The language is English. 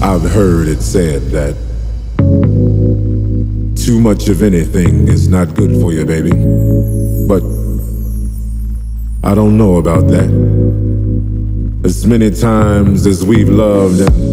I've heard it said that too much of anything is not good for you, baby. But I don't know about that. As many times as we've loved and